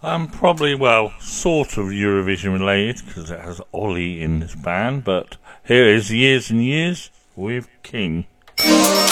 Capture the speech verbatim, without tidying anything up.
Um, probably, well, sort of Eurovision related, because it has Ollie in this band, but here is Years and Years with King.